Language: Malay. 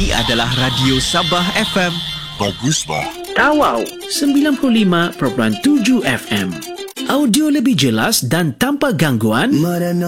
Ini adalah Radio Sabah FM. Bagus bah. Tawau 95.7 FM. Audio lebih jelas dan tanpa gangguan.